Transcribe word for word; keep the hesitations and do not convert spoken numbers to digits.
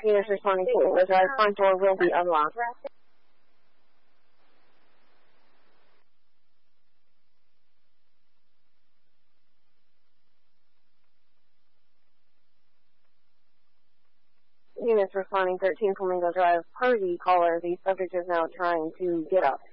Units responding to Flamingo Drive, front door will be unlocked. Units responding thirteen Flamingo Drive, party caller. The subject is now trying to get up.